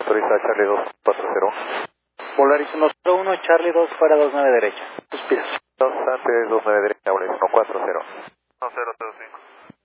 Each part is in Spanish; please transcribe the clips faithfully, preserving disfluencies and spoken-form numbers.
Autoriza Charlie dos cuatro cero. Volaris uno cero uno, Charlie dos para dos nueve derecha. Suspiras. dos antes dos nueve derecha, Volaris uno cuatro cero. uno cero cero cinco.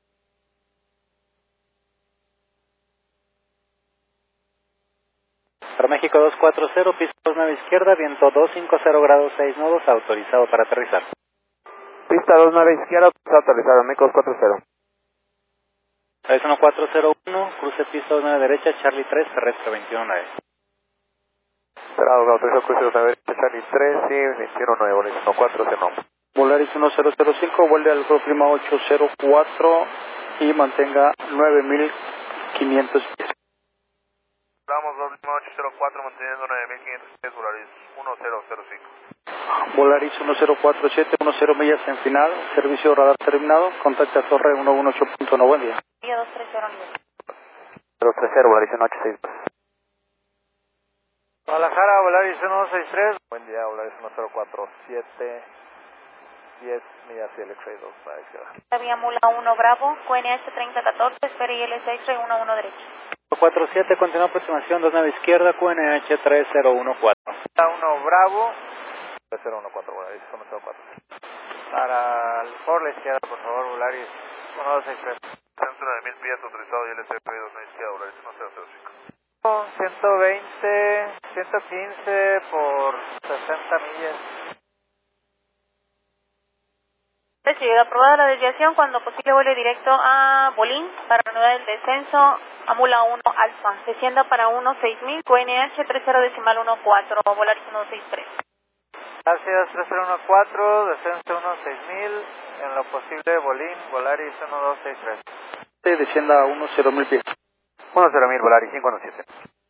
Para México dos cuatro cero, pista dos nueve izquierda, viento dos cinco cero grados seis nudos, autorizado para aterrizar. Pista dos nueve izquierda, autorizado, México dos cuatro cero. Volaris uno cuatro cero uno, cruce pista dos nueve derecha, Charlie tres, terrestre veintiuno nueve. Cerrado, autorizado, cruce dos nueve derecha, Charlie tres y veintiuno nueve, Volaris uno cuatro cero. Volaris uno cero cero cinco, vuelve al Golf Lima ocho cero cuatro y mantenga nueve mil quinientos pies. Vamos dos Lima ocho cero cuatro, manteniendo nueve mil quinientos pies, Volaris uno cero cero cinco. Volaris uno cero cuatro siete, diez millas en final, servicio radar terminado, contacta Torre uno uno ocho punto uno, buen día. Día dos tres cero nivel. dos tres cero, Volaris uno ocho seis dos. Guadalajara, Volaris uno seis tres. Buen día, Volaris uno cero cuatro siete, diez millas y el X-Ray dos a la izquierda. Vía Mula uno Bravo, Q N H treinta catorce, espera I L seis uno uno derecha. cuatro siete, continúa aproximación dos nueve izquierda, Q N H tres cero uno cuatro. uno Bravo. tres cero uno cuatro, Volaris uno cero cuatro. Para el, por la izquierda, por favor, Volaris uno dos seis tres. Centro de mil pies autorizado y L C P dos a la izquierda, Volaris uno cero cero cinco. ciento veinte, ciento quince por sesenta millas. Recibido, aprobada la desviación cuando posible vuelo directo a Bolín para reanudar el descenso a Mula uno Alfa. Descienda para uno seis mil, Q N H tres cero decimal uno cuatro, Volaris uno seis tres. Gracias, tres cero uno cuatro, descenso uno seis mil, en lo posible Bolín, Volaris uno dos seis tres. Descienda a uno cero mil pies. uno cero mil, Volaris cinco uno siete.